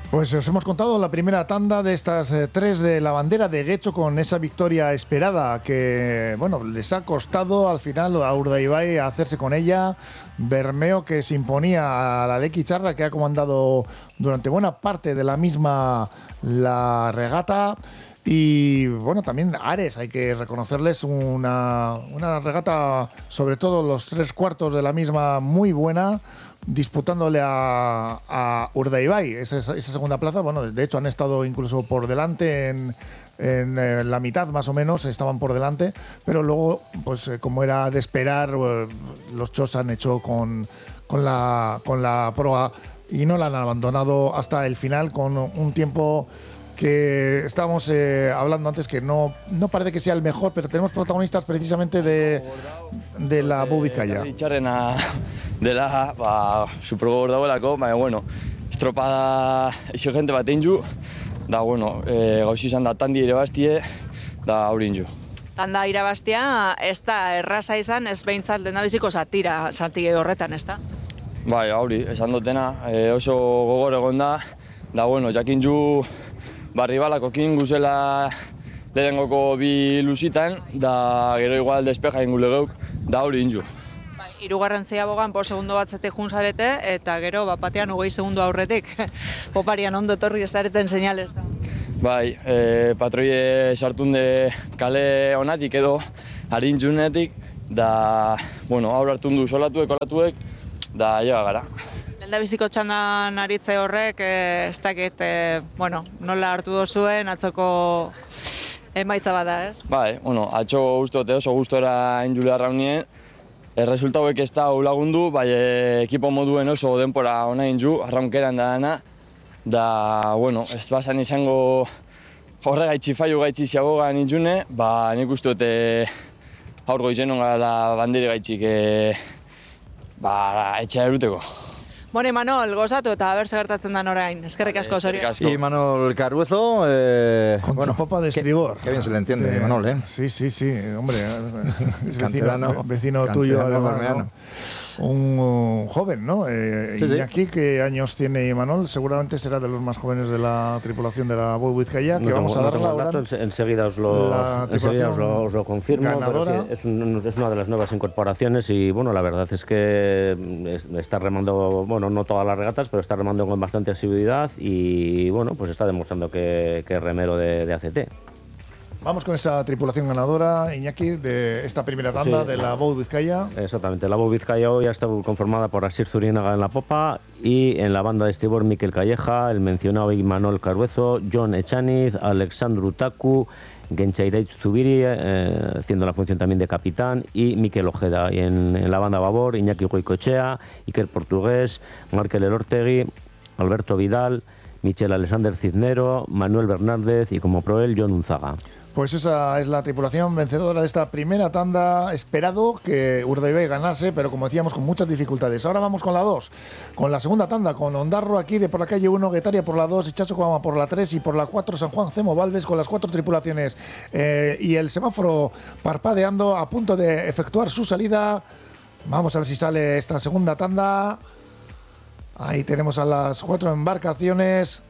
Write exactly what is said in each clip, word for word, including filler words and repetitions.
Pues os hemos contado la primera tanda de estas eh, tres de la bandera de Guecho con esa victoria esperada que, bueno, les ha costado al final a Urdaibai hacerse con ella. Bermeo que se imponía a la Lequi Charra, que ha comandado durante buena parte de la misma la regata. Y bueno, también Ares, hay que reconocerles una, una regata, sobre todo los tres cuartos de la misma, muy buena, disputándole a, a Urdaibai esa, esa segunda plaza. Bueno, de hecho han estado incluso por delante en, en eh, la mitad más o menos, estaban por delante, pero luego, pues eh, como era de esperar, eh, los Chos han hecho con, con, la, con la proa y no la han abandonado hasta el final con un tiempo que estábamos eh, hablando antes, que no, no parece que sea el mejor, pero tenemos protagonistas precisamente de, de la Bou Bizkaia. Itxarrena dela, ba, supergogor dagoelako, baina, bueno, estropada exigente bat egin du, da, bueno, e, gauz izan da tandi ere bastie, da haurin du. Tanda irabaztia, ez da erraza izan, ez behintzat lehendabiziko zatira, zati horretan, ez da? Bai, hauri, esan dutena, e, oso gogor egon da, da, bueno, jakin du, barri balakokin guzela lehenengoko bi luzitan, da gero igual despeja ingule geuk, da hori inju. Bai, hirugarren zeiabogan po segundo batzetek junzarete, eta gero bat batean hogei segundo aurretik, poparian ondo etorri ez zareten seinalez da. Bai, e, patroie sartunde kale onatik edo harintzunetik, da, bueno, aur hartun du solatuek, olatuek, da llega gara. Lehendabiziko txandan aritze horrek, eh, ez dakit, eh, bueno, nola hartu dozuen, atzoko emaitza bada, ez? Bai, bueno, atxo ustote oso gustora injule arraunien, erresultauek ez da lagundu, bai ekipo moduen oso denpora ona inju, arraunkeran da dana, da, bueno, ez basan izango horre gaitxi, faio gaitxi xabogan injune, ba nik ustote aurgo izenon gara bandere gaitxik, e, ba, etxea eruteko. Bueno, Imanol, gozatu eta haber gertatzen dan orain. Eskerrik asko, Sorio. Y Imanol Caruezo, eh, Contra bueno, popa de estribor. Qué, qué bien se le entiende, eh, Imanol, ¿eh? Sí, sí, sí, hombre, es Canterano, vecino, vecino tuyo, además, ¿no? Un uh, joven, ¿no? Eh, Sí, sí. Iñaki, ¿qué años tiene Imanol? Seguramente será de los más jóvenes de la tripulación de la Bou Bizkaia, que No vamos tengo- a no darle tengo el ahora. dato, ense- enseguida os lo, la enseguida os lo, tripulación os lo confirmo. pero ganadora. sí, es, un- es una de las nuevas incorporaciones y bueno, la verdad es que mm, es- está remando, bueno, no todas las regatas, pero está remando con bastante asiduidad y bueno, pues está demostrando que, que es remero de, de A C T. Vamos con esa tripulación ganadora, Iñaki, de esta primera tanda Sí. de la Bou Bizkaia. Exactamente, la Bou Bizkaia hoy ha estado conformada por Asir Zurienaga en la popa y en la banda de estribor Mikel Calleja, el mencionado Imanol Caruezo, John Echaniz, Alexandru Taku, Genchaireit Zubiri, eh, haciendo la función también de capitán, y Mikel Ojeda. Y en, en la banda babor, Iñaki Goicoechea, Iker Portugués, Markel Elortegui, Alberto Vidal, Michel Alexander Cisnero, Manuel Bernárdez y como proel, John Unzaga. Pues esa es la tripulación vencedora de esta primera tanda. Esperado que Urdaibai ganase, pero como decíamos, con muchas dificultades. Ahora vamos con la dos, con la segunda tanda, con Ondarro aquí de por la calle uno, Guetaria por la dos, Ichazo Coama por la tres y por la cuatro San Juan Cemo Valves, con las cuatro tripulaciones eh, y el semáforo parpadeando a punto de efectuar su salida. Vamos a ver si sale esta segunda tanda. Ahí tenemos a las cuatro embarcaciones.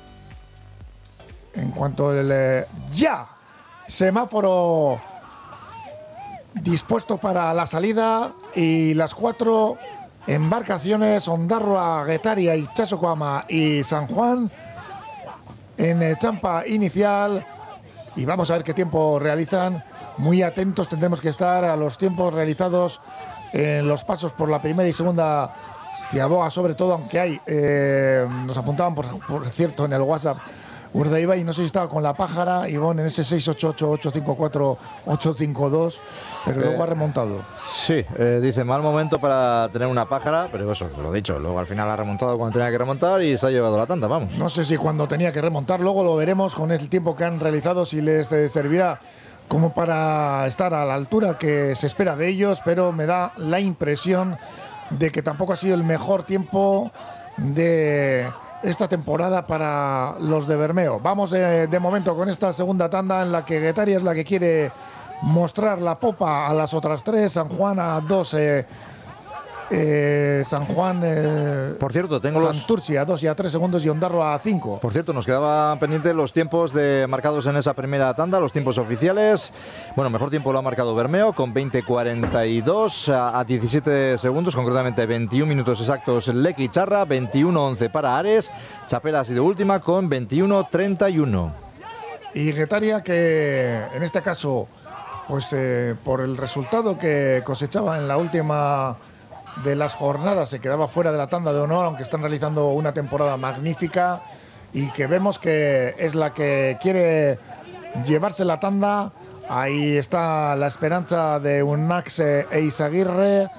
En cuanto el... eh, ¡ya! Semáforo dispuesto para la salida y las cuatro embarcaciones, Ondarroa, Guetaria, Ichazo Coama y San Juan, en eh, champa inicial. Y vamos a ver qué tiempo realizan. Muy atentos tendremos que estar a los tiempos realizados en los pasos por la primera y segunda ciaboga, sobre todo, aunque hay, eh, nos apuntaban por, por cierto en el WhatsApp, Urdaibai, no sé si estaba con la pájara, Ivonne, en ese seis ocho ocho, ocho cinco cuatro, ocho cinco dos, pero Eh, luego ha remontado. Sí, eh, dice, mal momento para tener una pájara, pero eso, lo dicho, luego al final ha remontado cuando tenía que remontar y se ha llevado la tanda, vamos. No sé si cuando tenía que remontar, luego lo veremos con el tiempo que han realizado, si les eh, servirá como para estar a la altura que se espera de ellos, pero me da la impresión de que tampoco ha sido el mejor tiempo de esta temporada para los de Bermeo. Vamos eh, de momento con esta segunda tanda en la que Guetaria es la que quiere mostrar la popa a las otras tres, San Juan a dos eh, Eh, San Juan, eh, Por cierto, tengo los... Santurci a dos y a tres segundos y Ondarroa a cinco. Por cierto, nos quedaban pendientes los tiempos de, marcados en esa primera tanda, los tiempos oficiales. Bueno, mejor tiempo lo ha marcado Bermeo con veinte cuarenta y dos a, a diecisiete segundos, concretamente veintiún minutos exactos Lequi Charra, veintiuno once para Ares. Chapela ha sido última con veintiuno treinta y uno. Y Guetaria, que en este caso, pues eh, por el resultado que cosechaba en la última de las jornadas, se quedaba fuera de la tanda de honor, aunque están realizando una temporada magnífica y que vemos que es la que quiere llevarse la tanda. Ahí está la esperanza de Unax e Izaguirre,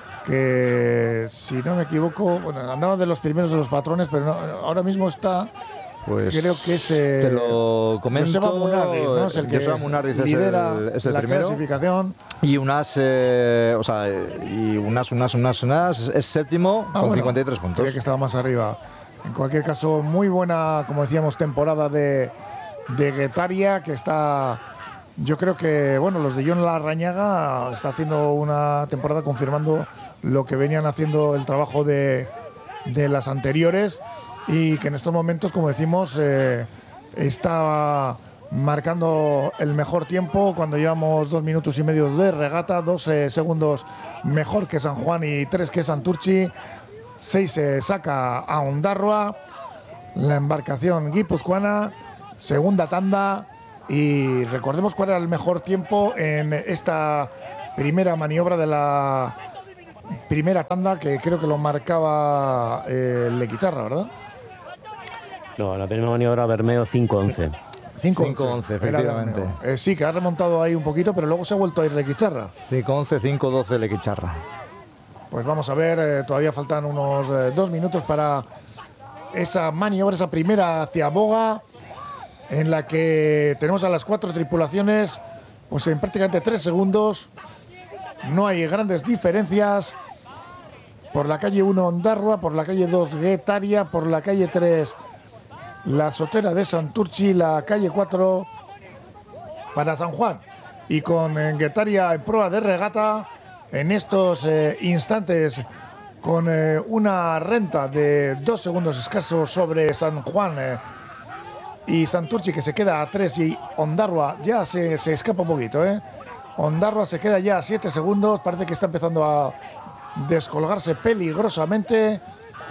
que si no me equivoco, bueno, andaba de los primeros de los patrones, pero no, ahora mismo está... Pues creo que es, eh, te lo comento. Joseba Munarriz, ¿no? Es el que Joseba Munarriz lidera es el, es el la primero. clasificación. Y Unas, eh, o sea, y Unas, Unas, Unas, Unas es séptimo Ah, con bueno, cincuenta y tres puntos. Creía que estaba más arriba. En cualquier caso, muy buena, como decíamos, temporada de, de Guetaria, que está... Yo creo que, bueno, los de John Larrañaga está haciendo una temporada confirmando lo que venían haciendo el trabajo de, de las anteriores, y que en estos momentos, como decimos, eh, está marcando el mejor tiempo cuando llevamos dos minutos y medio de regata, doce segundos mejor que San Juan y tres que Santurci. seis se saca a Ondarroa, la embarcación guipuzcoana, segunda tanda, y recordemos cuál era el mejor tiempo en esta primera maniobra de la primera tanda, que creo que lo marcaba eh, el Lequicharra, ¿verdad? No, la primera maniobra Bermeo cinco once. cinco once, efectivamente. Eh, sí, que ha remontado ahí un poquito, pero luego se ha vuelto a ir Lequicharra. cinco once, cinco doce Lequicharra. Pues vamos a ver, eh, todavía faltan unos eh, dos minutos para esa maniobra, esa primera hacia Boga, en la que tenemos a las cuatro tripulaciones pues en prácticamente tres segundos. No hay grandes diferencias. Por la calle uno Ondarroa, por la calle dos Guetaria, por la calle tres la Sotera de Santurci, la calle cuatro para San Juan. Y con eh, Guetaria en prueba de regata en estos eh, instantes, con eh, una renta de dos segundos escasos sobre San Juan eh, y Santurci, que se queda a tres, y Ondarroa ya se, se escapa un poquito. ¿eh? Ondarroa se queda ya a siete segundos, parece que está empezando a descolgarse peligrosamente,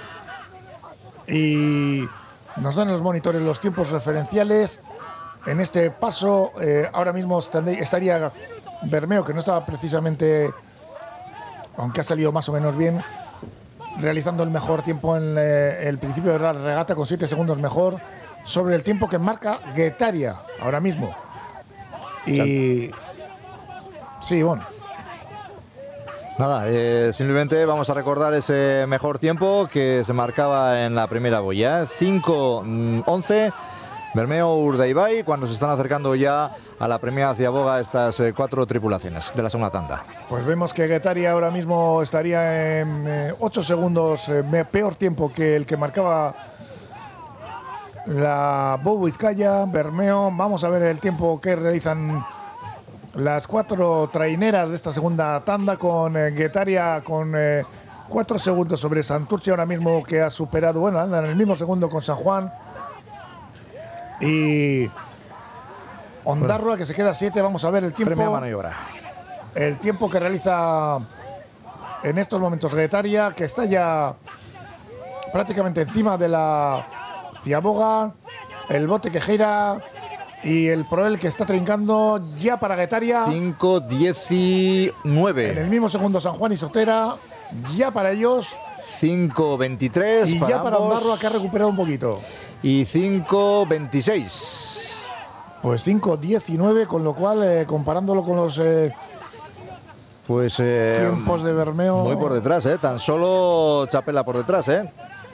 y nos dan los monitores los tiempos referenciales. En este paso, eh, ahora mismo estaría Bermeo, que no estaba precisamente, aunque ha salido más o menos bien, realizando el mejor tiempo en eh, el principio de la regata, con siete segundos mejor sobre el tiempo que marca Guetaria ahora mismo. Y sí, bueno. Nada, eh, simplemente vamos a recordar ese mejor tiempo que se marcaba en la primera boya. cinco once, Bermeo Urdaibai, cuando se están acercando ya a la premia hacia Boga estas eh, cuatro tripulaciones de la segunda tanda. Pues vemos que Guetaria ahora mismo estaría en eh, ocho segundos, eh, peor tiempo que el que marcaba la Bow Vizcaya. Bermeo, vamos a ver el tiempo que realizan las cuatro traineras de esta segunda tanda, con eh, Guetaria con eh, cuatro segundos sobre Santurci ahora mismo, que ha superado, bueno, anda en el mismo segundo con San Juan. Y Ondarroa, bueno, que se queda a siete. Vamos a ver el tiempo. Premio maniobra. El tiempo que realiza en estos momentos Guetaria, que está ya prácticamente encima de la Ciaboga, el bote que gira y el Proel que está trincando ya para Guetaria. cinco diecinueve. En el mismo segundo San Juan y Sotera, ya para ellos. cinco veintitrés. Y para ya para ambos. Ondarroa, que ha recuperado un poquito. Y cinco veintiséis. Pues cinco diecinueve, con lo cual, eh, comparándolo con los eh, pues, eh, tiempos de Bermeo. Muy por detrás, ¿eh? Tan solo Chapela por detrás, ¿eh?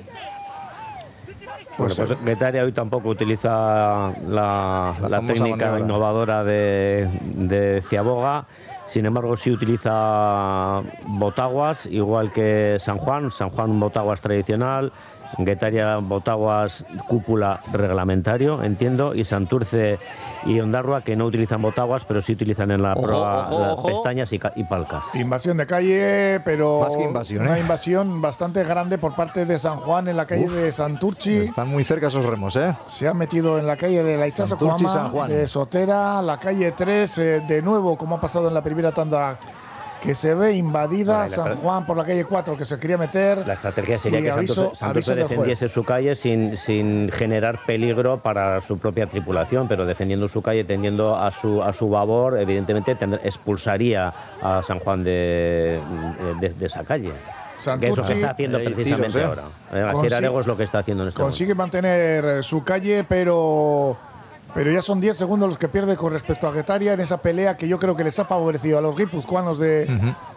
Pues, bueno, pues Guetaria hoy tampoco utiliza la, la, la técnica maniobra innovadora de, de Ciaboga. Sin embargo, sí utiliza botaguas, igual que San Juan. San Juan, un botaguas tradicional. Guetaria, botaguas, cúpula reglamentario, entiendo, y Santurce y Ondarroa que no utilizan botaguas, pero sí utilizan en la Ojo, prueba ojo, las ojo. pestañas y, ca- y palcas. Invasión de calle, pero Más que invasión, una ¿eh? invasión bastante grande por parte de San Juan en la calle Uf. de Santurchi. Están muy cerca esos remos, ¿eh? Se ha metido en la calle de la Ichaza Santurchi, Cuama, San Juan. de Sotera, la calle tres, eh, de nuevo, como ha pasado en la primera tanda, que se ve invadida. Vale, la San tra- Juan por la calle cuatro, que se quería meter. La estrategia sería Y que aviso- Santurce, Santurce aviso del juez. defendiese su calle sin, sin generar peligro para su propia tripulación, pero defendiendo su calle, tendiendo a su, a su babor, evidentemente tendr- expulsaría a San Juan de, de, de esa calle. Que es lo que Santurchi está haciendo Hay precisamente tiros, ¿eh? ahora. Eh, Consi- Asier Arego es lo que está haciendo en este momento. consigue mantener eh, su calle, pero, pero ya son diez segundos los que pierde con respecto a Guetaria en esa pelea que yo creo que les ha favorecido a los guipuzcoanos de,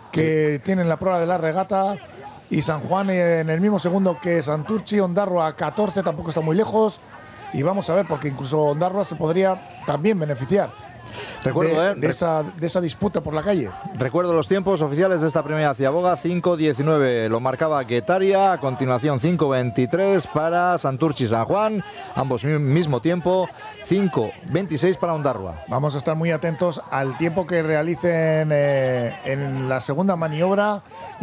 que tienen la prueba de la regata. Y San Juan eh, en el mismo segundo que Santurchi. Ondarroa a catorce, tampoco está muy lejos. Y vamos a ver, porque incluso Ondarroa se podría también beneficiar Recuerdo, de, ¿eh? de esa, de esa disputa por la calle. Recuerdo los tiempos oficiales de esta primera ciaboga, cinco diecinueve lo marcaba Guetaria, a continuación cinco veintitrés para Santurchi y San Juan, ambos mi- mismo tiempo, cinco veintiséis para Ondarroa. Vamos a estar muy atentos al tiempo que realicen eh, en la segunda maniobra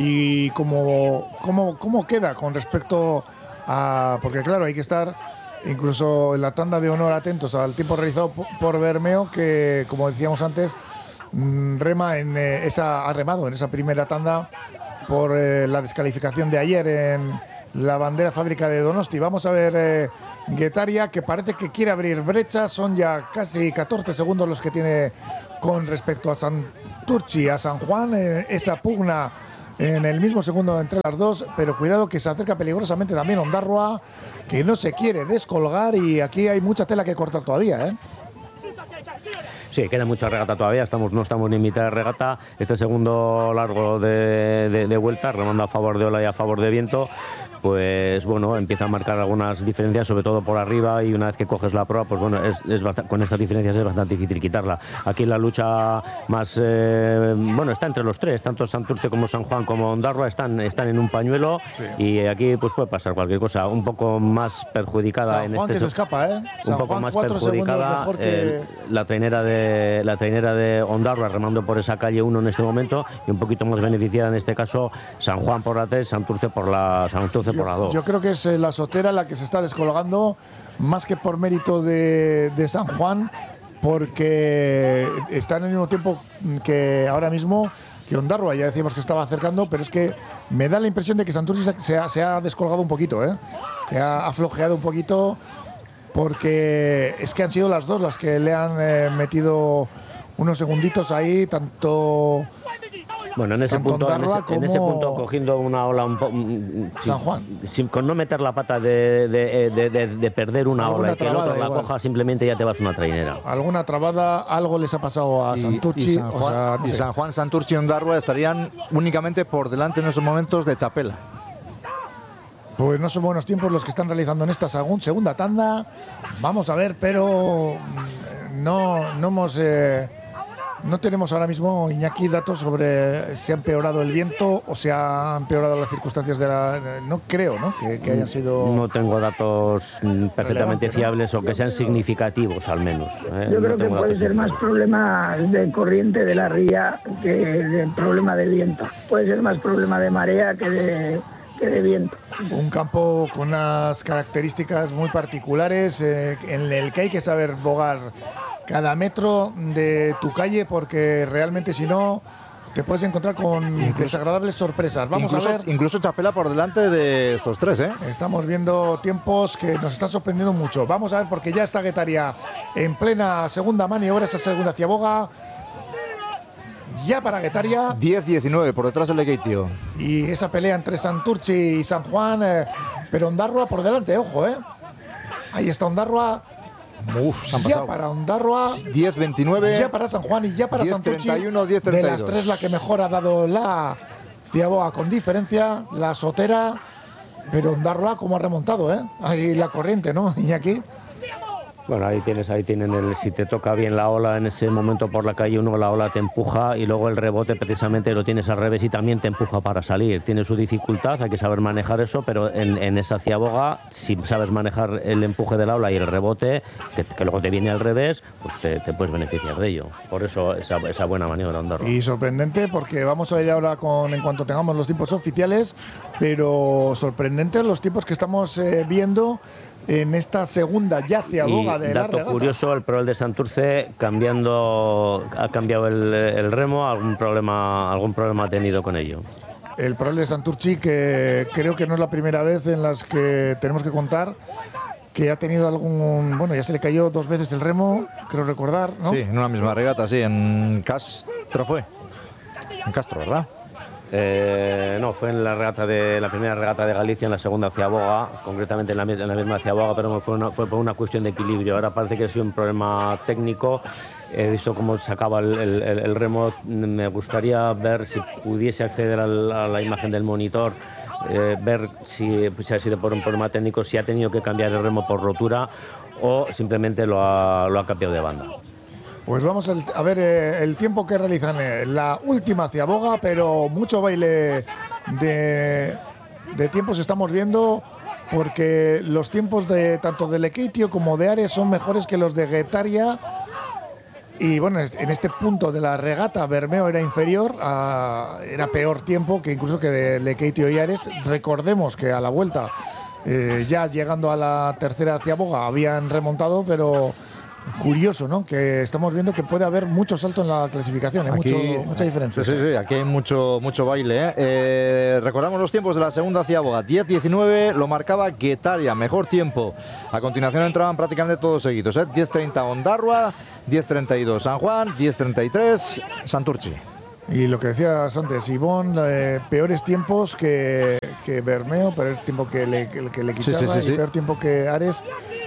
y cómo, cómo, cómo queda con respecto a... Porque claro, hay que estar incluso en la tanda de honor atentos al tiempo realizado po- por Bermeo, que como decíamos antes, mm, rema en eh, esa, ha remado en esa primera tanda por eh, la descalificación de ayer en la bandera fábrica de Donosti. Vamos a ver eh, Guetaria, que parece que quiere abrir brecha. Son ya casi catorce segundos los que tiene con respecto a Santurchi, a San Juan. Eh, esa pugna en el mismo segundo entre las dos, pero cuidado que se acerca peligrosamente también Ondarroa, que no se quiere descolgar, y aquí hay mucha tela que cortar todavía, ¿eh? Sí, queda mucha regata todavía, estamos, no estamos ni en mitad de regata. Este segundo largo de, de, de vuelta, remando a favor de ola y a favor de viento, pues bueno, empieza a marcar algunas diferencias, sobre todo por arriba, y una vez que coges la proa, pues bueno, es, es bast- con estas diferencias es bastante difícil quitarla. Aquí la lucha más, eh, bueno, está entre los tres, tanto Santurce como San Juan como Ondarroa están, están en un pañuelo, Sí. y aquí pues puede pasar cualquier cosa, un poco más perjudicada San en Juan este que se se- escapa, ¿eh? un San poco Juan más cuatro segundos perjudicada mejor que... eh, la trainera de la trainera de Ondarroa remando por esa calle uno en este momento, y un poquito más beneficiada en este caso San Juan por la tres, Santurce por la Santurce por la dos. Yo creo que es eh, la Sotera la que se está descolgando, más que por mérito de, de San Juan, porque está en el mismo tiempo que ahora mismo que Ondarroa. Ya decíamos que estaba acercando, pero es que me da la impresión de que Santurce se- se ha, se ha descolgado un poquito, ¿eh? Que ha aflojeado un poquito, porque es que han sido las dos las que le han eh, metido unos segunditos ahí, tanto Bueno, en ese Tanto punto, en Ondarroa ese, en ese como punto cogiendo una ola un poco mm, San Juan. sin- con no meter la pata de, de, de- de- de perder una Alguna ola y que el otro trabada la igual. coja, simplemente ya te vas una trainera. alguna trabada, algo les ha pasado a Y- Santurchi. y San o Juan, sea, no y sé. San Juan, Santurchi y Ondarroa estarían únicamente por delante en esos momentos de Chapela. Pues no son buenos tiempos los que están realizando en esta segun- segunda tanda. Vamos a ver, pero mm, no, no hemos, eh, no tenemos ahora mismo, Iñaki, datos sobre si ha empeorado el viento o si ha empeorado las circunstancias de la. de- no creo, ¿no? Que, que hayan sido. No tengo datos mm, perfectamente Relevante, ¿no? fiables o que sean significativos al menos. ¿eh? Yo No creo que tengo puede datos ser más problemas de corriente de la ría que de problema de viento. Puede ser más problema de marea que de, que de viento. Un campo con unas características muy particulares, eh, en el que hay que saber bogar cada metro de tu calle, porque realmente si no te puedes encontrar con desagradables sorpresas. Vamos incluso, a ver. incluso Chapela por delante de estos tres, ¿eh? Estamos viendo tiempos que nos están sorprendiendo mucho. Vamos a ver, porque ya está Guetaria en plena segunda maniobra, esa segunda ciaboga. Ya para Guetaria. diez diecinueve por detrás del Lekeitio. Y esa pelea entre Santurchi y San Juan, eh, pero Ondarroa por delante, ojo, ¿eh? Ahí está Ondarroa. Uf, se han Ya pasado. para Ondarroa. diez veintinueve. Ya para San Juan y ya para diez Santurchi. treinta y uno, diez treinta y de dos. las tres, la que mejor ha dado la ciaboga con diferencia, la Sotera. Pero Ondarroa como ha remontado, ¿eh? Ahí la corriente, ¿no? Iñaki. Bueno, ahí tienes, ahí tienen el, si te toca bien la ola en ese momento por la calle uno, la ola te empuja y luego el rebote precisamente lo tienes al revés y también te empuja para salir. Tiene su dificultad, hay que saber manejar eso, pero en, en esa ciaboga, si sabes manejar el empuje de la ola y el rebote, que, que luego te viene al revés, pues te, te puedes beneficiar de ello. Por eso esa, esa buena maniobra de Andorra. Y sorprendente porque vamos a ir ahora con, en cuanto tengamos los tiempos oficiales, pero sorprendente los tiempos que estamos eh, viendo en esta segunda ya ciaboga de la regata. Dato curioso, el Pro de Santurce cambiando, ha cambiado el, el remo, algún problema, algún problema ha tenido con ello. El Pro de Santurci, que creo que no es la primera vez en las que tenemos que contar que ha tenido algún, bueno, ya se le cayó dos veces el remo, creo recordar, ¿no? Sí, en una misma regata, sí, en Castro fue. En Castro, ¿verdad? Eh, no, fue en la regata de la primera regata de Galicia, en la segunda ciaboga, concretamente en la, en la misma ciaboga, pero fue, una, fue por una cuestión de equilibrio. Ahora parece que ha sido un problema técnico. He visto cómo sacaba el, el, el remo. Me gustaría ver si pudiese acceder a la, a la imagen del monitor, eh, ver si, si ha sido por un problema técnico, si ha tenido que cambiar el remo por rotura o simplemente lo ha, lo ha cambiado de banda. Pues vamos a ver eh, el tiempo que realizan eh, la última ciaboga, pero mucho baile de, de tiempos estamos viendo, porque los tiempos de tanto de Lekeitio como de Ares son mejores que los de Guetaria. Y bueno, en este punto de la regata Bermeo era inferior, a, era peor tiempo que incluso que de Lekeitio y Ares. Recordemos que a la vuelta, eh, ya llegando a la tercera ciaboga, habían remontado, pero curioso, ¿no? Que estamos viendo que puede haber mucho salto en la clasificación, ¿eh? Aquí, mucho, mucha diferencia. Sí, sí, sí, aquí hay mucho, mucho baile. ¿eh? Eh, recordamos los tiempos de la segunda ciaboga. diez diecinueve lo marcaba Guetaria, mejor tiempo. A continuación entraban prácticamente todos seguidos. ¿eh? diez treinta Ondarroa, diez treinta y dos San Juan, diez treinta y tres Santurci. Y lo que decías antes, Ivón, eh, peores tiempos que, que Bermeo, peor tiempo que le, que, que le Quicharra, sí, sí, sí, sí. Y peor tiempo que Ares.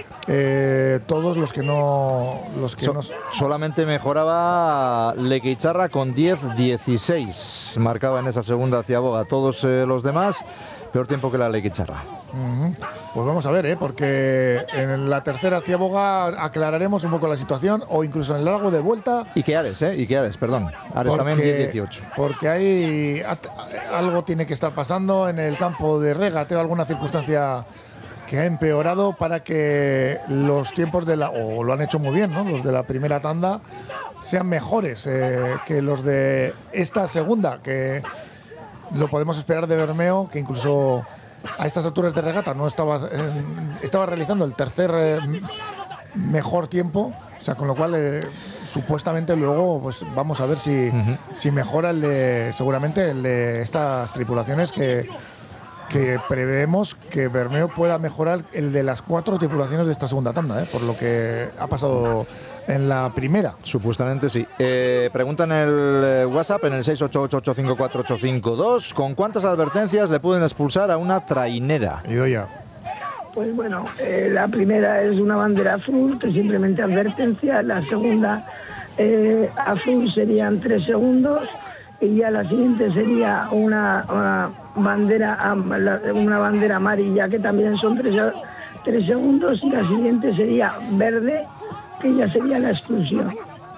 Eh, todos los que no los que so, no... solamente mejoraba Lequeicharra con diez dieciséis, marcaba en esa segunda ciaboga. Todos eh, los demás peor tiempo que la Lequeicharra. Uh-huh. Pues vamos a ver, ¿eh? Porque en la tercera ciaboga aclararemos un poco la situación, o incluso en el largo de vuelta. Y que Ares, ¿eh? Y que Ares, perdón. Ares porque, también diez dieciocho. Porque hay algo tiene que estar pasando en el campo de regateo, alguna circunstancia que ha empeorado para que los tiempos de la, o lo han hecho muy bien, ¿no? Los de la primera tanda sean mejores eh, que los de esta segunda, que lo podemos esperar de Bermeo, que incluso a estas alturas de regata no estaba, eh, estaba realizando el tercer eh, mejor tiempo, o sea, con lo cual eh, supuestamente luego pues vamos a ver si, uh-huh. si mejora el de, seguramente el de estas tripulaciones que que preveemos que Bermeo pueda mejorar el de las cuatro tripulaciones de esta segunda tanda, ¿eh? Por lo que ha pasado en la primera. Supuestamente sí. Eh, pregunta en el WhatsApp, en el seis ocho ocho ocho cinco cuatro ocho cinco dos, ¿con cuántas advertencias le pueden expulsar a una trainera? Idoia. Pues bueno, eh, la primera es una bandera azul, que simplemente advertencia. La segunda eh, azul serían tres segundos. Y ya la siguiente sería una, una bandera una bandera amarilla, que también son tres, tres segundos, y la siguiente sería verde, que ya sería la expulsión.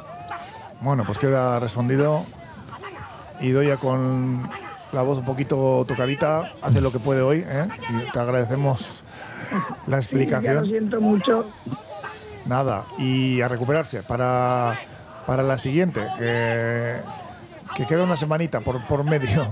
Bueno, pues queda respondido. Idoia, con la voz un poquito tocadita, hace lo que puede hoy, ¿eh? Y te agradecemos la explicación. Sí, lo siento mucho. Nada, y a recuperarse para, para la siguiente, que... que queda una semanita por, por medio.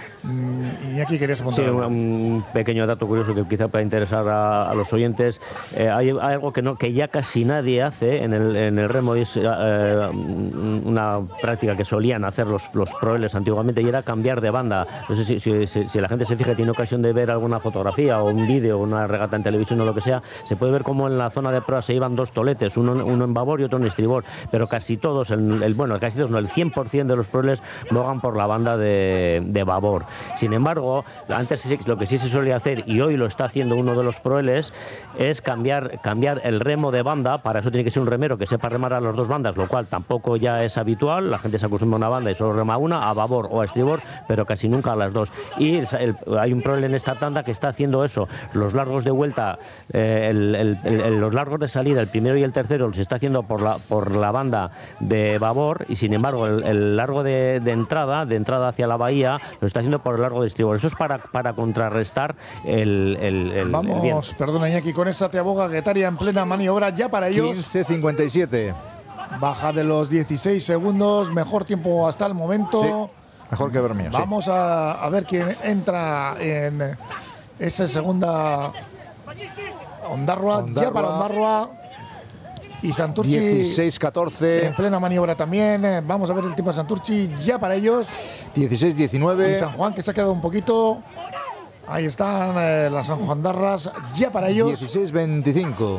Y aquí querías apuntar. Sí, un, un pequeño dato curioso que quizá pueda interesar a, a los oyentes. Eh, hay, hay algo que no que ya casi nadie hace en el, en el remo, y es eh, una práctica que solían hacer los, los proeles antiguamente, y era cambiar de banda. No sé si, si, si, si la gente se fija, tiene ocasión de ver alguna fotografía o un vídeo, una regata en televisión o lo que sea, se puede ver cómo en la zona de proa se iban dos toletes, uno, uno en babor y otro en estribor, pero casi todos, el, el, bueno, casi todos, no, el cien por ciento de los proeles bogan por la banda de, de babor. Sin embargo, antes lo que sí se solía hacer, y hoy lo está haciendo uno de los proeles, es cambiar, cambiar el remo de banda. Para eso tiene que ser un remero que sepa remar a las dos bandas, lo cual tampoco ya es habitual. La gente se acostumbra a una banda y solo rema una, a babor o a estribor, pero casi nunca a las dos. Y el, el, hay un proel en esta tanda que está haciendo eso. Los largos de vuelta, eh, el, el, el, los largos de salida, el primero y el tercero, los está haciendo por la, por la banda de babor, y sin embargo el, el largo de, de entrada, de entrada hacia la bahía, lo está haciendo por el largo de estribor. Eso es para, para contrarrestar el, el, el Vamos, el perdona Iñaki, con esa Teaboga Guetaria en plena maniobra ya para ellos. quince cincuenta y siete. Baja de los dieciséis segundos, mejor tiempo hasta el momento. Sí, mejor que Bermeo. Vamos sí. a, a ver quién entra en esa segunda Ondarroa, Ondarroa. ya para Ondarroa. Y Santurchi dieciséis catorce. en plena maniobra también. Vamos a ver el tiempo de Santurchi ya para ellos. dieciséis diecinueve. Y San Juan, que se ha quedado un poquito. Ahí están eh, las San Juan Darras ya para ellos. dieciséis veinticinco.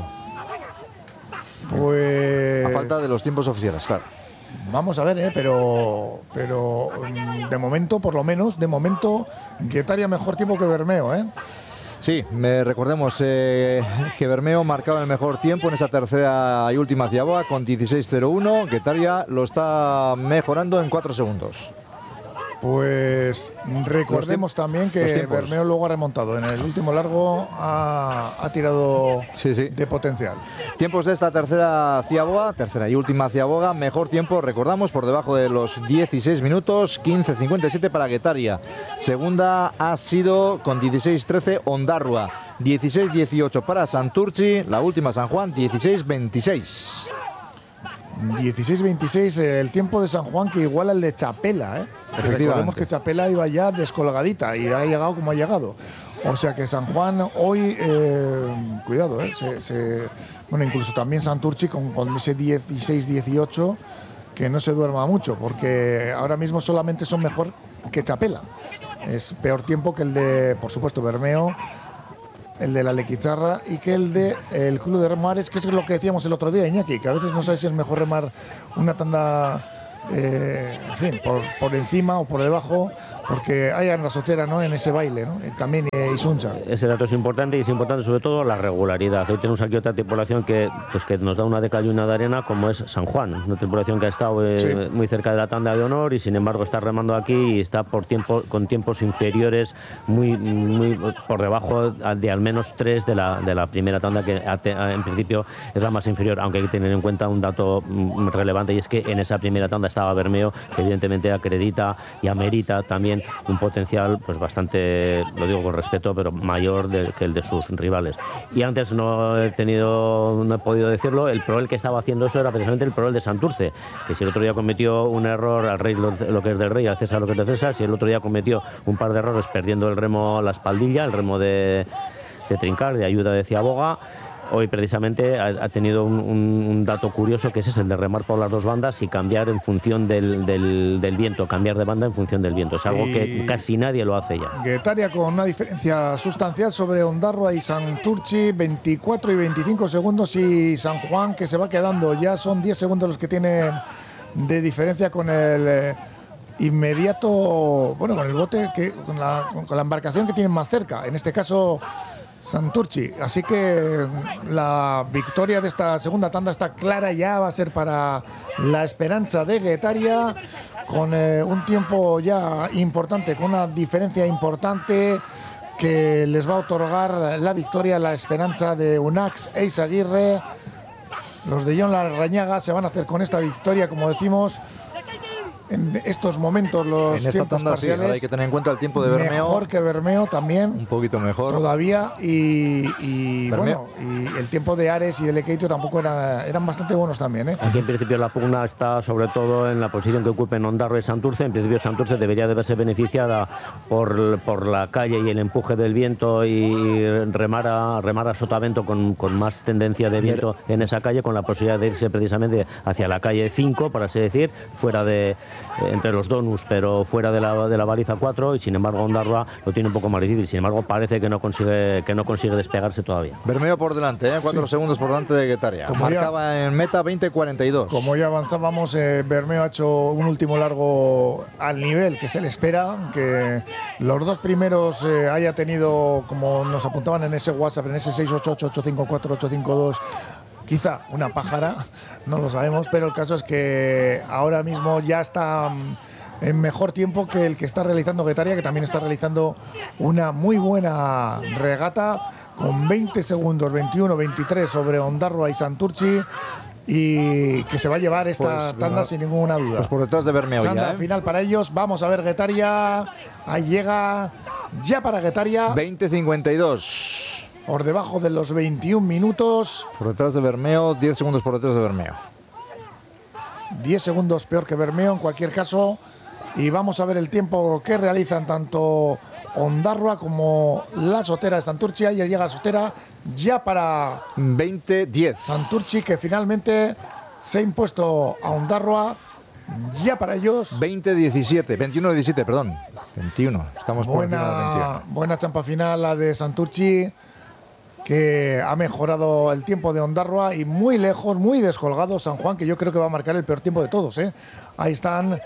Pues A falta de los tiempos oficiales, claro. vamos a ver, eh, pero pero mm, de momento, por lo menos, de momento, Guetaria mejor tiempo que Bermeo, ¿eh? Sí, me recordemos eh, que Bermeo marcaba el mejor tiempo en esa tercera y última Ciaboga con dieciséis cero uno. Guetaria lo está mejorando en cuatro segundos. Pues recordemos también que Bermeo luego ha remontado. En el último largo ha, ha tirado sí, sí. de potencial. Tiempos de esta tercera Ciaboga, tercera y última Ciaboga, mejor tiempo, recordamos, por debajo de los dieciséis minutos, quince cincuenta y siete para Guetaria. Segunda ha sido con dieciséis trece Ondarroa, dieciséis dieciocho para Santurchi, la última San Juan, dieciséis veintiséis. dieciséis veintiséis, el tiempo de San Juan que iguala el de Chapela, ¿eh? Recordemos que Chapela iba ya descolgadita y ha llegado como ha llegado. O sea que San Juan hoy, eh, cuidado, ¿eh? Se, se, bueno, incluso también Santurchi con, con ese dieciséis dieciocho, que no se duerma mucho, porque ahora mismo solamente son mejor que Chapela. Es peor tiempo que el de, por supuesto, Bermeo, el de la Lequicharra y que el de el Club de Remares, que es lo que decíamos el otro día, Iñaki, que a veces no sabes si es mejor remar una tanda, eh, en fin, por, por encima o por debajo, porque hay en la sotera, ¿no?, en ese baile, ¿no? También eh, Isuncha. Ese dato es importante, y es importante sobre todo la regularidad. Hoy tenemos aquí otra tripulación que, pues, que nos da una de cal y una de arena, como es San Juan, una tripulación que ha estado eh, sí. muy cerca de la tanda de honor, y sin embargo está remando aquí y está por tiempo, con tiempos inferiores, muy, muy por debajo de al menos tres de la, de la primera tanda, que en principio es la más inferior, aunque hay que tener en cuenta un dato relevante, y es que en esa primera tanda estaba Bermeo, que evidentemente acredita y amerita también un potencial pues bastante, lo digo con respeto, pero mayor de, que el de sus rivales. Y antes no he tenido, no he podido decirlo, el proel que estaba haciendo eso era precisamente el proel de Santurce, que si el otro día cometió un error, al rey lo, lo que es del rey, al César lo que es de César, si el otro día cometió un par de errores perdiendo el remo, la espaldilla, el remo de, de trincar, de ayuda de Ciaboga, hoy precisamente ha, ha tenido un, un, un dato curioso, que ese es el de remar por las dos bandas y cambiar en función del, del, del viento, cambiar de banda en función del viento. Es algo y que casi nadie lo hace ya. Guetaria con una diferencia sustancial sobre Ondarroa y Santurchi, veinticuatro y veinticinco segundos, y San Juan, que se va quedando, ya son diez segundos los que tiene de diferencia con el eh, inmediato, bueno, con el bote, que con la, con la embarcación que tienen más cerca, en este caso Santurchi. Así que la victoria de esta segunda tanda está clara ya, va a ser para la Esperanza de Guetaria, con eh, un tiempo ya importante, con una diferencia importante que les va a otorgar la victoria a la Esperanza de Unax e Izaguirre. Los de John Larrañaga se van a hacer con esta victoria, como decimos, en estos momentos los en esta tiempos tanda, parciales. Sí, hay que tener en cuenta el tiempo de Bermeo. Mejor que Bermeo también. Un poquito mejor. Todavía. Y, y bueno, y el tiempo de Ares y de Lequeito tampoco era, eran bastante buenos también, ¿eh? Aquí en principio la pugna está sobre todo en la posición que ocupen Ondarroa y Santurce. En principio Santurce debería de verse beneficiada por, por la calle y el empuje del viento, y remar a, remar a sotavento con, con más tendencia de viento en esa calle, con la posibilidad de irse precisamente hacia la calle cinco, por así decir, fuera de entre los donus, pero fuera de la, de la baliza cuatro, y sin embargo Ondarroa lo tiene un poco más difícil. Sin embargo, parece que no consigue, que no consigue despegarse todavía. Bermeo por delante, ¿eh? cuatro sí. segundos por delante de Guetaria. Como marcaba ya, en meta veinte cuarenta y dos. Como ya avanzábamos, eh, Bermeo ha hecho un último largo al nivel que se le espera, que los dos primeros eh, haya tenido, como nos apuntaban en ese WhatsApp, en ese seis ocho ocho, ocho cinco cuatro, ocho cinco dos, quizá una pájara, no lo sabemos, pero el caso es que ahora mismo ya está en mejor tiempo que el que está realizando Guetaria, que también está realizando una muy buena regata con veinte segundos, veintiuno veintitrés sobre Ondarroa y Santurtzi, y que se va a llevar esta pues, tanda no, sin ninguna duda. Pues por detrás de Bermeo Chanda ya, ¿eh? final para ellos. Vamos a ver Guetaria. Ahí llega ya para Guetaria. veinte cincuenta y dos. Por debajo de los veintiún minutos. Por detrás de Bermeo, diez segundos por detrás de Bermeo. diez segundos peor que Bermeo en cualquier caso. Y vamos a ver el tiempo que realizan tanto Ondarroa como la Sotera de Santurchi. Ahí llega Sotera ya para veinte diez. Santurchi, que finalmente se ha impuesto a Ondarroa ya para ellos. veinte diecisiete, veintiuno diecisiete, perdón. veintiuno, estamos por buena, encima de veintiuno. Buena champa final la de Santurchi, que ha mejorado el tiempo de Ondarroa, y muy lejos, muy descolgado San Juan, que yo creo que va a marcar el peor tiempo de todos, ¿eh? Ahí están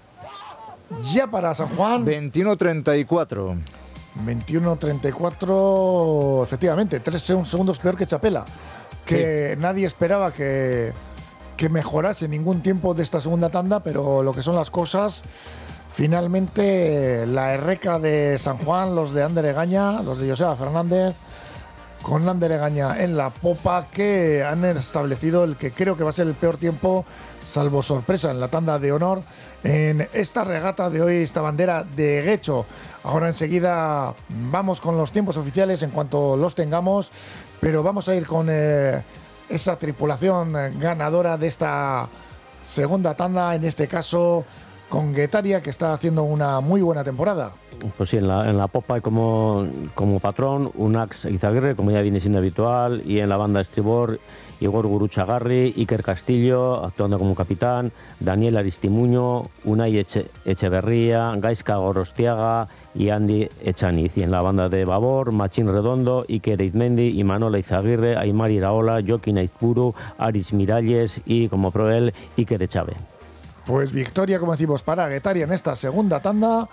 ya para San Juan. veintiuno treinta y cuatro. veintiuno treinta y cuatro, efectivamente, tres segundos peor que Chapela, que sí. Nadie esperaba que, que mejorase ningún tiempo de esta segunda tanda, pero lo que son las cosas, finalmente la erreca de San Juan, los de Ander Egaña, los de Joseba Fernández, con Ander Egaña en la popa, que han establecido el que creo que va a ser el peor tiempo, salvo sorpresa, en la tanda de honor, en esta regata de hoy, esta bandera de Guecho. Ahora enseguida vamos con los tiempos oficiales en cuanto los tengamos, pero vamos a ir con eh, esa tripulación ganadora de esta segunda tanda, en este caso con Guetaria, que está haciendo una muy buena temporada. Pues sí, en la, en la popa como, como patrón Unax Izaguirre, como ya viene siendo habitual, y en la banda estribor Igor Guruchagarri, Iker Castillo actuando como capitán, Daniel Aristimuño, Unai Eche, Echeverría, Gaizka Gorostiaga y Andy Echaniz. Y en la banda de babor, Machín Redondo, Iker Eizmendi, Imanol Izaguirre, Aymar Iraola, Joaquín Aizpuru, Aris Miralles y como proel Iker Echave. Pues victoria, como decimos, para Guetaria en esta segunda tanda,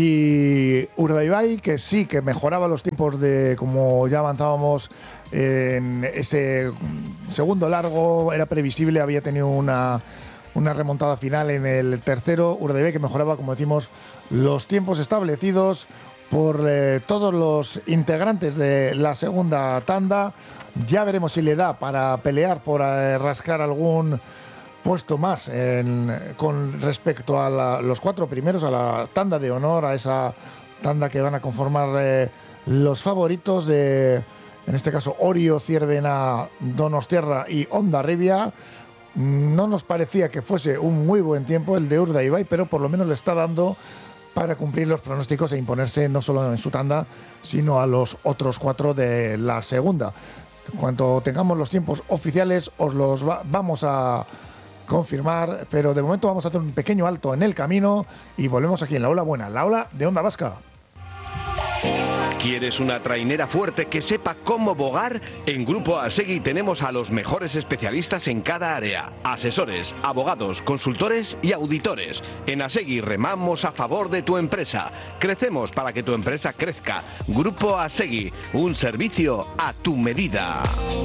y Urdaibai, que sí que mejoraba los tiempos de, como ya avanzábamos en ese segundo largo, era previsible, había tenido una, una remontada final en el tercero. Urdaibai, que mejoraba, como decimos, los tiempos establecidos por eh, todos los integrantes de la segunda tanda. Ya veremos si le da para pelear por eh, rascar algún puesto más en, con respecto a la, los cuatro primeros, a la tanda de honor, a esa tanda que van a conformar eh, los favoritos de, en este caso, Orio, Ciervena, Donostiarra y Hondarribia. No nos parecía que fuese un muy buen tiempo el de Urdaibai, pero por lo menos le está dando para cumplir los pronósticos e imponerse no solo en su tanda, sino a los otros cuatro de la segunda. En cuanto tengamos los tiempos oficiales, os los va, vamos a confirmar, pero de momento vamos a hacer un pequeño alto en el camino y volvemos aquí en la Ola Buena, la Ola de Onda Vasca. ¿Quieres una trainera fuerte que sepa cómo bogar? En Grupo Asegui tenemos a los mejores especialistas en cada área. Asesores, abogados, consultores y auditores. En Asegui remamos a favor de tu empresa. Crecemos para que tu empresa crezca. Grupo Asegui, un servicio a tu medida.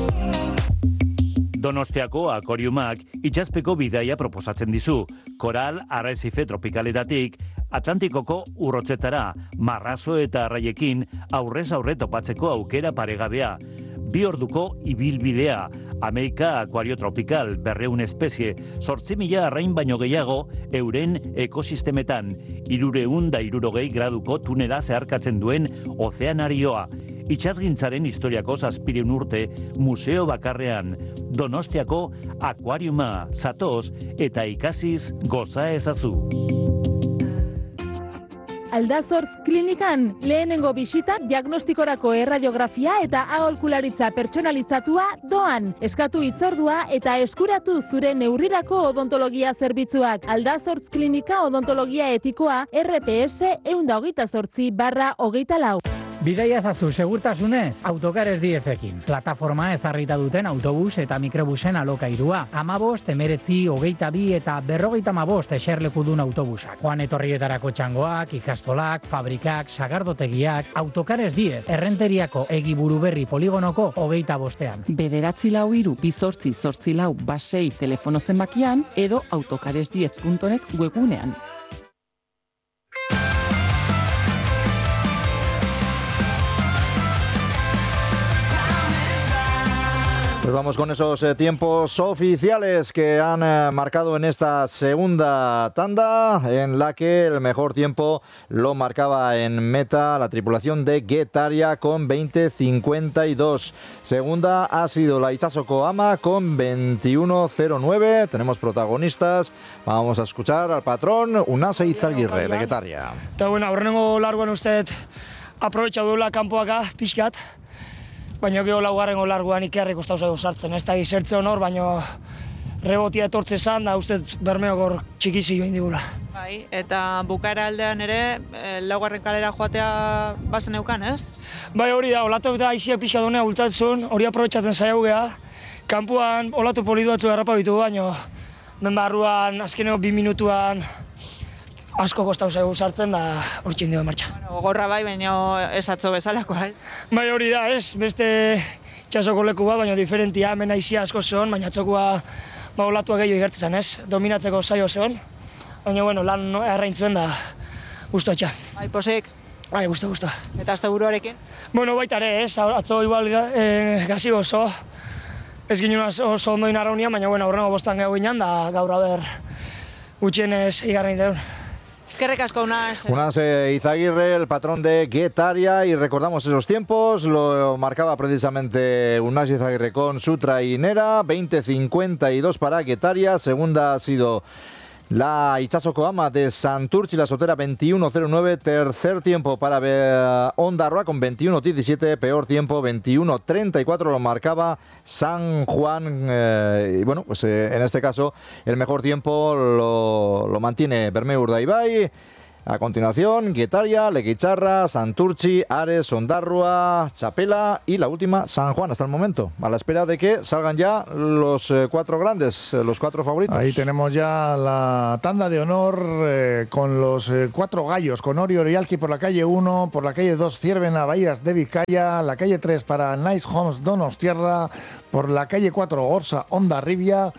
Donostiako akoriumak itsaspeko bidaia proposatzen dizu. Koral arresife tropikaletatik Atlantikoko urrotzetara, marrazo eta arraiekin aurrez aurre topatzeko aukera paregabea. Bi orduko ibilbidea, Ameika akuario tropikal, berreun espezie, zortzi mila arrain baino gehiago euren ekosistemetan, irureun da irurogei graduko tunela zeharkatzen duen ozeanarioa. Itsasgintzaren historiako zazpireun urte museo bakarrean, Donostiako akuariuma, zatoz eta ikasiz goza ezazu. Aldazortz klinikan lehenengo bisita diagnostikorako erradiografia eta aholkularitza pertsonalizatua doan. Eskatu hitzordua eta eskuratu zure neurrirako odontologia zerbitzuak. Aldazortz klinika odontologia etikoa R P S ehun eta hogeita zortzi barra hogeita lau. Bidaia zazu segurtasunez, Autokares Diezekin. Plataforma ezarrita duten autobus eta mikrobusen alokairua. Amabost, emeretzi, hogeita bi eta berrogeita amabost eserlekudun autobusak. Joan etorrietarako txangoak, ikastolak, fabrikak, sagardotegiak, Autokares Diez, errenteriako egiburu berri poligonoko hogeita bostean. Bederatzi lau iru, bizortzi, zortzi lau, basei telefono zenbakian edo autokaresdiez puntu net webgunean. Pues vamos con esos eh, tiempos oficiales que han eh, marcado en esta segunda tanda, en la que el mejor tiempo lo marcaba en meta la tripulación de Getaria con veinte cincuenta y dos. Segunda ha sido la Itsasoko Ama con veintiuno cero nueve. Tenemos protagonistas. Vamos a escuchar al patrón Unase Izagirre de Getaria. Eta bueno, aurrenengo largoan uste aprobetxatu duela kanpoaka pixkat. Baina gero laugarrengo larguan ikerrik usta uste sartzen, ez da gizertze honor, baina rebotia etortze zan, da uste Bermeok hor txikizi joan digula. Bai, eta bukaera aldean ere, e, laugarren kalera joatea bazen eukan, ez? Bai, hori da, olatu eta aiziak pixka dunea bultatzen, hori aprobetxatzen zaiau geha. Kanpuan olatu poliduatzu errapa ditu, baina ben barruan, azkeneko bi minutuan, asko kostau zaigu sartzen da hor txindio martxa. Bueno, gorra bai, baina ez atzo bezalakoa, ez? Bai, hori da, ez, beste txasoko leku bat, baina diferentia, hemen aizia asko zehon, baina atzokoa ba, olatua gehiago igertzen, ez? Dominatzeko zaio zehon, baina, bueno, lan erraintzuen da guztu atxa. Bai, posik? Bai, guztu, guztu. Eta azte buruarekin? Bueno, baita ere, ez, atzo igual eh, gazi oso, ez ginen oso ondoin arraunia, baina, bueno, aurrengo bostan gehiago ginen, da gaur haber gutxienez igarrein deun. Eskerrik asko, Unas. Unas eh, Izagirre, el patrón de Getaria, y recordamos esos tiempos, lo marcaba precisamente Unas Izagirre con su trainera, veinte cincuenta y dos para Getaria, segunda ha sido la Itsasoko Ama de Santurtzi, la Sotera veintiuno cero nueve, tercer tiempo para Ondarroa con veintiuno diecisiete, peor tiempo veintiuno treinta y cuatro lo marcaba San Juan, eh, y bueno, pues eh, en este caso el mejor tiempo lo, lo mantiene Bermeo Urdaibai. A continuación, Getaria, Leguicharra, Santurtzi, Ares, Ondarroa, Txapela y la última, San Juan, hasta el momento. A la espera de que salgan ya los eh, cuatro grandes, eh, los cuatro favoritos. Ahí tenemos ya la tanda de honor eh, con los eh, cuatro gallos, con Ori Orialki por la calle uno, por la calle dos, Ciervena, Bahías de Vizcaya, la calle tres para Nice Homes Donostierra, por la calle cuatro, Orsa, Hondarribia,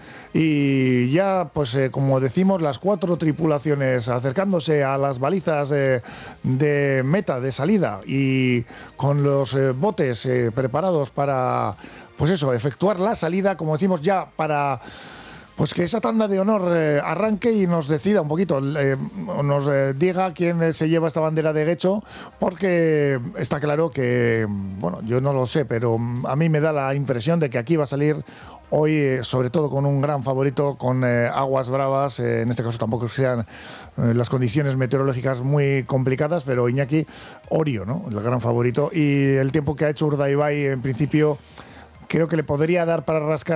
y ya, pues eh, como decimos, las cuatro tripulaciones acercándose a las balizas eh, de meta, de salida, y con los eh, botes eh, preparados para, pues eso, efectuar la salida, como decimos, ya para... Pues que esa tanda de honor eh, arranque y nos decida un poquito, eh, nos eh, diga quién se lleva esta bandera de Guecho, porque está claro que, bueno, yo no lo sé, pero a mí me da la impresión de que aquí va a salir hoy, eh, sobre todo con un gran favorito, con eh, aguas bravas, eh, en este caso tampoco sean eh, las condiciones meteorológicas muy complicadas, pero Iñaki, Orio, ¿no?, el gran favorito, y el tiempo que ha hecho Urdaibai, en principio, creo que le podría dar para rascar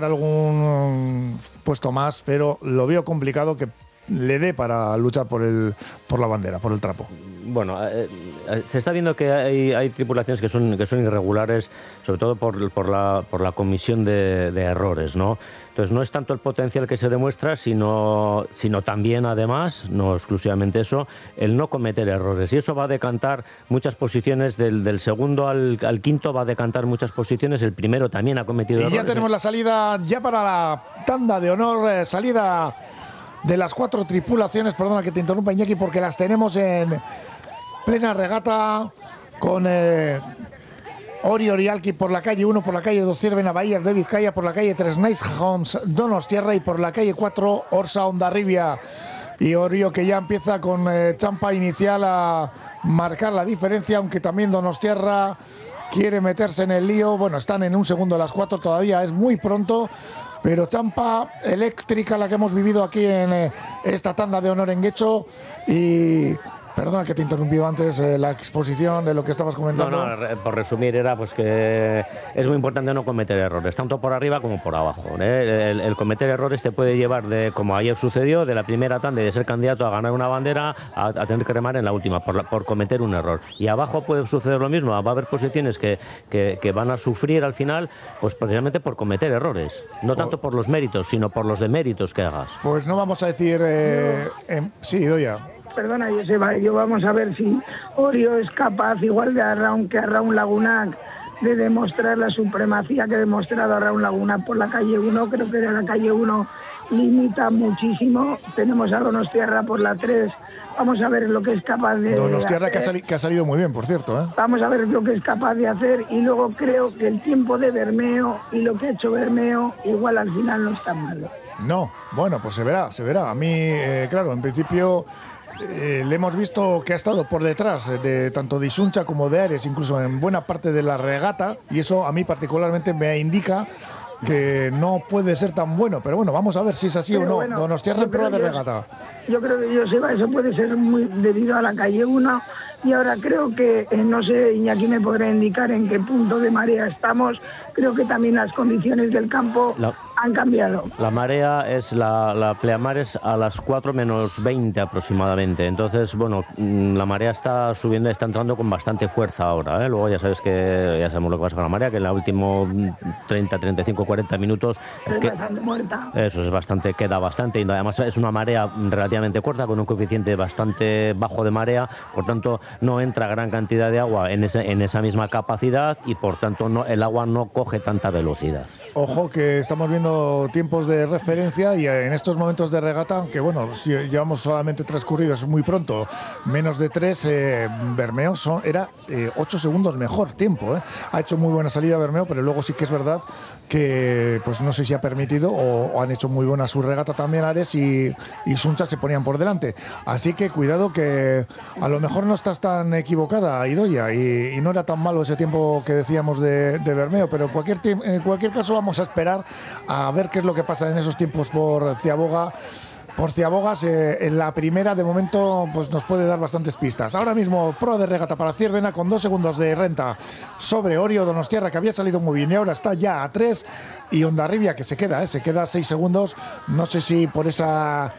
algún puesto más, pero lo veo complicado que le dé para luchar por el por la bandera, por el trapo. Bueno, eh, eh, se está viendo que hay, hay tripulaciones que son que son irregulares, sobre todo por, por, la, por la comisión de, de errores, ¿no? Entonces no es tanto el potencial que se demuestra, sino, sino también, además, no exclusivamente eso, el no cometer errores. Y eso va a decantar muchas posiciones, del, del segundo al, al quinto va a decantar muchas posiciones, el primero también ha cometido y errores. Y ya tenemos la salida, ya para la tanda de honor, eh, salida de las cuatro tripulaciones, perdona que te interrumpa, Iñaki, porque las tenemos en plena regata con eh, Ori Orialki por la calle uno, por la calle dos, Ciervena, Bahías de Vizcaya, por la calle tres, Nice Homes Donostierra, y por la calle cuatro, Orsa, Hondarribia. Y Orio, que ya empieza con eh, champa inicial a marcar la diferencia, aunque también Donostierra quiere meterse en el lío. Bueno, están en un segundo a las cuatro, todavía es muy pronto, pero champa eléctrica la que hemos vivido aquí en eh, esta tanda de honor en Guecho, y Perdona que te he interrumpido antes eh, la exposición de lo que estabas comentando. No, no, por resumir era pues que es muy importante no cometer errores, tanto por arriba como por abajo. ¿eh? El, el cometer errores te puede llevar, de como ayer sucedió, de la primera tanda y de ser candidato a ganar una bandera a, a tener que remar en la última, por, la, por cometer un error. Y abajo puede suceder lo mismo, va a haber posiciones que, que, que van a sufrir al final, pues precisamente por cometer errores. No tanto por los méritos, sino por los deméritos que hagas. Pues no vamos a decir... Eh, eh, sí, Idoia. Perdona, Joseba, yo vamos a ver si Orio es capaz, igual de Arraun que Arraun Lagunac, de demostrar la supremacía que ha demostrado Arraun Lagunac por la calle uno. Creo que de la calle uno limita muchísimo. Tenemos a Donostiarra por la tres. Vamos a ver lo que es capaz de Donostiarra hacer. Que, ha sali- que ha salido muy bien, por cierto. ¿eh? Vamos a ver lo que es capaz de hacer. Y luego creo que el tiempo de Bermeo y lo que ha hecho Bermeo igual al final no está mal. No, bueno, pues se verá, se verá. A mí, eh, claro, en principio... Eh, le hemos visto que ha estado por detrás de tanto de Isuncha como de Ares, incluso en buena parte de la regata, y eso a mí particularmente me indica que no puede ser tan bueno, pero bueno, vamos a ver si es así pero o no. Bueno, Donostiarra en prueba de regata. Yo creo que Joseba, eso puede ser muy debido a la calle uno, y ahora creo que, eh, no sé, Iñaki me podrá indicar en qué punto de marea estamos. Creo que también las condiciones del campo la, han cambiado. La marea es la, la pleamares a las cuatro menos veinte aproximadamente. Entonces, bueno, la marea está subiendo, está entrando con bastante fuerza ahora. ¿eh? Luego ya sabes que ya sabemos lo que pasa con la marea, que en los últimos treinta, treinta y cinco, cuarenta minutos... Es que, bastante muerta. Eso es bastante, queda bastante. Y además es una marea relativamente corta, con un coeficiente bastante bajo de marea. Por tanto, no entra gran cantidad de agua en, ese, en esa misma capacidad y por tanto no, el agua no coge tanta velocidad. Ojo que estamos viendo tiempos de referencia y en estos momentos de regata, aunque bueno, si llevamos solamente transcurridos muy pronto, menos de tres, eh, Bermeo son, era eh, ocho segundos mejor tiempo. Eh. Ha hecho muy buena salida Bermeo, pero luego sí que es verdad que pues no sé si ha permitido o, o han hecho muy buena su regata también Ares y, y Suncha se ponían por delante. Así que cuidado que a lo mejor no estás tan equivocada, Idoia, y, y no era tan malo ese tiempo que decíamos de, de Bermeo, pero en cualquier, en cualquier caso vamos a esperar a ver qué es lo que pasa en esos tiempos por Ciaboga. Por Ciabogas, eh, en la primera de momento pues nos puede dar bastantes pistas. Ahora mismo pro de regata para Ciervena con dos segundos de renta sobre Orio Donostiarra, que había salido muy bien y ahora está ya a tres, y Hondarribia que se queda, eh, se queda a seis segundos. No sé si por esa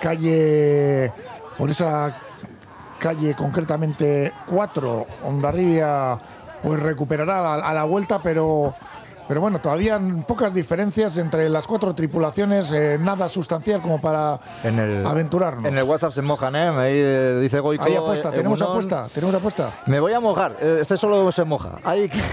calle, por esa calle concretamente cuatro, Hondarribia pues recuperará a la, a la vuelta, pero... Pero bueno, todavía pocas diferencias entre las cuatro tripulaciones, eh, nada sustancial como para en el, aventurarnos. En el WhatsApp se mojan, ¿eh? Ahí eh, dice Goico. Hay apuesta, eh, tenemos Egunon. apuesta, tenemos apuesta. Me voy a mojar, este solo se moja. Hay